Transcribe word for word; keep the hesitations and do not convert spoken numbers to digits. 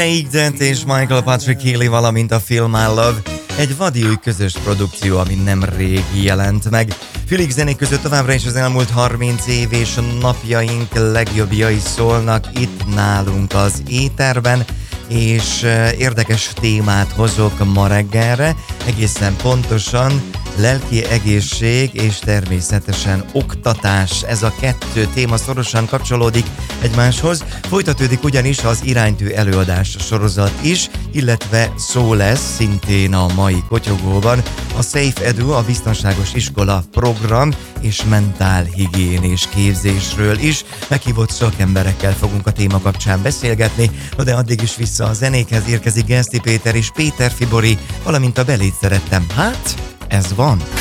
Craig Dent és Michael Patrick Healy, valamint a Feel My Love, egy vadi új közös produkció, ami nem rég jelent meg. Fülig zenék között továbbra is az elmúlt harminc év és napjaink legjobbjai szólnak itt nálunk az éterben, és érdekes témát hozok ma reggelre, egészen pontosan lelki egészség és természetesen oktatás. Ez a kettő téma szorosan kapcsolódik egymáshoz. Folytatódik ugyanis az iránytű előadás sorozat is, illetve szó lesz szintén a mai kotyogóban a Safe Edu, a biztonságos iskola program és mentálhigiénés képzésről is. Meghívott szakemberekkel fogunk a téma kapcsán beszélgetni, no de addig is vissza a zenékhez érkezik Genszti Péter és Péter Fibori, valamint a Belét szerettem. Hát, ez van.